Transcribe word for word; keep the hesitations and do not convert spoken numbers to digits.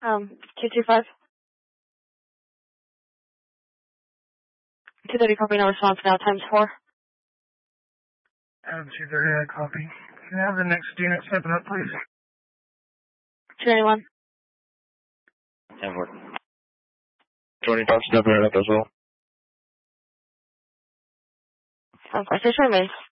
Um, two two five. two thirty copy, no response now, times four. Um, two thirty, I copy. Can I have the next unit stepping up, please? two ninety-one. And we're twenty-five stepping right up as well. Okay, station remains.